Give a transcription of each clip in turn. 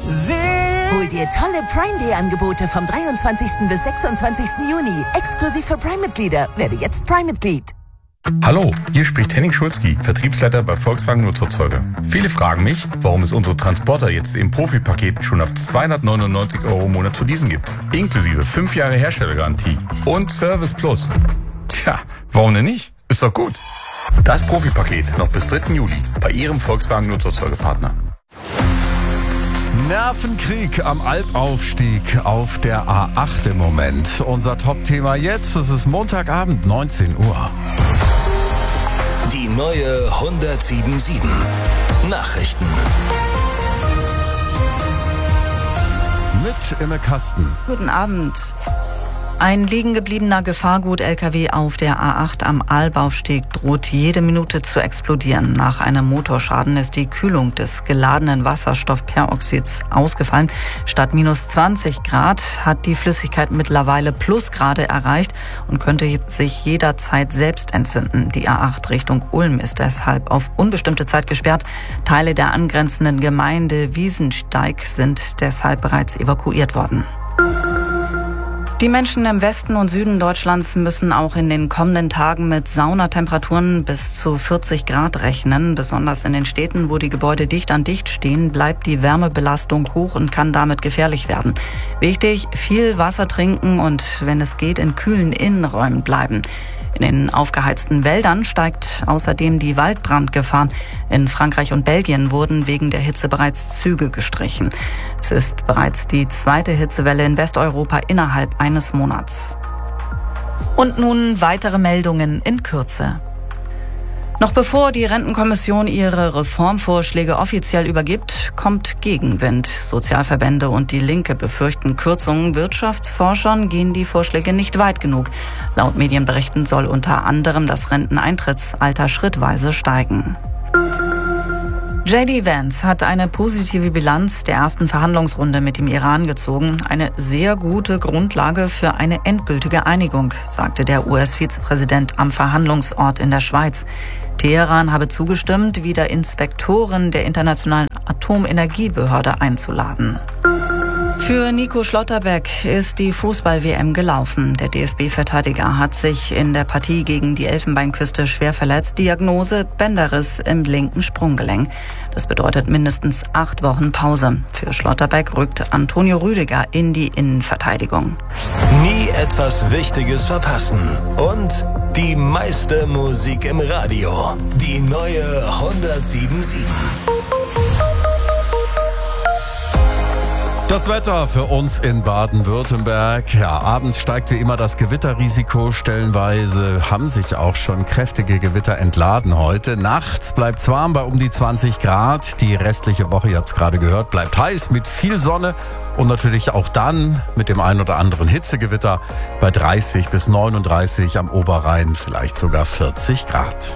Hol dir tolle Prime Day Angebote vom 23. bis 26. Juni. Exklusiv für Prime-Mitglieder. Werde jetzt Prime-Mitglied. Hallo, hier spricht Henning Schulzki, Vertriebsleiter bei Volkswagen Nutzerzeuger. Viele fragen mich, warum es unsere Transporter jetzt im Profipaket schon ab 299 € im Monat zu leasen gibt. Inklusive 5 Jahre Herstellergarantie und Service Plus. Tja, warum denn nicht? Ist doch gut. Das Profipaket noch bis 3. Juli bei Ihrem Volkswagen Nutzerzeugerpartner. Nervenkrieg am Albaufstieg auf der A8 im Moment. Unser Top-Thema jetzt, es ist Montagabend, 19 Uhr. Die neue 107.7 Nachrichten. Mit Imme Kasten. Guten Abend. Ein liegen gebliebener Gefahrgut-LKW auf der A8 am Albaufstieg droht jede Minute zu explodieren. Nach einem Motorschaden ist die Kühlung des geladenen Wasserstoffperoxids ausgefallen. Statt minus 20 Grad hat die Flüssigkeit mittlerweile Plusgrade erreicht und könnte sich jederzeit selbst entzünden. Die A8 Richtung Ulm ist deshalb auf unbestimmte Zeit gesperrt. Teile der angrenzenden Gemeinde Wiesensteig sind deshalb bereits evakuiert worden. Die Menschen im Westen und Süden Deutschlands müssen auch in den kommenden Tagen mit Saunatemperaturen bis zu 40 Grad rechnen. Besonders in den Städten, wo die Gebäude dicht an dicht stehen, bleibt die Wärmebelastung hoch und kann damit gefährlich werden. Wichtig, viel Wasser trinken und, wenn es geht, in kühlen Innenräumen bleiben. In den aufgeheizten Wäldern steigt außerdem die Waldbrandgefahr. In Frankreich und Belgien wurden wegen der Hitze bereits Züge gestrichen. Es ist bereits die 2. Hitzewelle in Westeuropa innerhalb eines Monats. Und nun weitere Meldungen in Kürze. Noch bevor die Rentenkommission ihre Reformvorschläge offiziell übergibt, kommt Gegenwind. Sozialverbände und die Linke befürchten Kürzungen. Wirtschaftsforschern gehen die Vorschläge nicht weit genug. Laut Medienberichten soll unter anderem das Renteneintrittsalter schrittweise steigen. J.D. Vance hat eine positive Bilanz der ersten Verhandlungsrunde mit dem Iran gezogen. Eine sehr gute Grundlage für eine endgültige Einigung, sagte der US-Vizepräsident am Verhandlungsort in der Schweiz. Teheran habe zugestimmt, wieder Inspektoren der Internationalen Atomenergiebehörde einzuladen. Für Nico Schlotterbeck ist die Fußball-WM gelaufen. Der DFB-Verteidiger hat sich in der Partie gegen die Elfenbeinküste schwer verletzt. Diagnose: Bänderriss im linken Sprunggelenk. Das bedeutet mindestens 8 Wochen Pause. Für Schlotterbeck rückt Antonio Rüdiger in die Innenverteidigung. Nie etwas Wichtiges verpassen. Und die meiste Musik im Radio. Die neue 107.7. Das Wetter für uns in Baden-Württemberg. Ja, abends steigt wie immer das Gewitterrisiko. Stellenweise haben sich auch schon kräftige Gewitter entladen heute. Nachts bleibt es warm bei um die 20 Grad. Die restliche Woche, ihr habt es gerade gehört, bleibt heiß mit viel Sonne. Und natürlich auch dann mit dem ein oder anderen Hitzegewitter bei 30 bis 39 am Oberrhein, vielleicht sogar 40 Grad.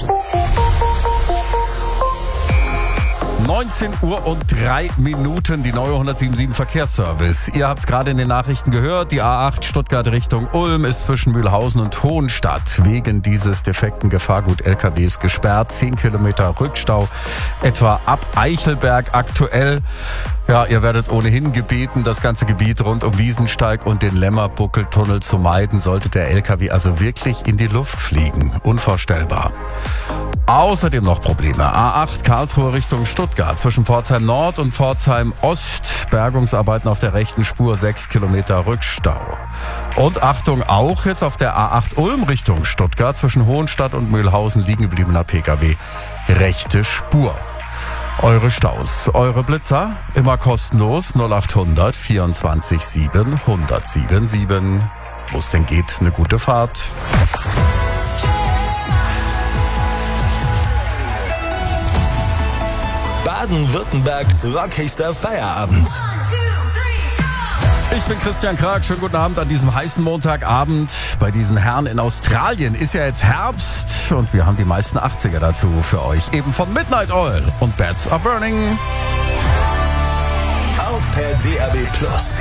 19 Uhr und 3 Minuten, die neue 107.7 Verkehrsservice. Ihr habt es gerade in den Nachrichten gehört, die A8 Stuttgart Richtung Ulm ist zwischen Mühlhausen und Hohenstadt wegen dieses defekten Gefahrgut-LKWs gesperrt. 10 Kilometer Rückstau, etwa ab Eichelberg aktuell. Ja, ihr werdet ohnehin gebeten, das ganze Gebiet rund um Wiesensteig und den Lämmerbuckeltunnel zu meiden, sollte der LKW also wirklich in die Luft fliegen. Unvorstellbar. Außerdem noch Probleme. A8 Karlsruhe Richtung Stuttgart zwischen Pforzheim Nord und Pforzheim Ost. Bergungsarbeiten auf der rechten Spur, 6 Kilometer Rückstau. Und Achtung, auch jetzt auf der A8 Ulm Richtung Stuttgart zwischen Hohenstadt und Mühlhausen liegen gebliebener Pkw. Rechte Spur. Eure Staus, eure Blitzer, immer kostenlos 0800 24 7 1077. Wo es denn geht, eine gute Fahrt. Baden-Württembergs rockigster Feierabend. Ich bin Christian Krag, schönen guten Abend an diesem heißen Montagabend. Bei diesen Herren in Australien ist ja jetzt Herbst und wir haben die meisten 80er dazu für euch. Eben von Midnight Oil und Bats Are Burning. Auch per DAB+.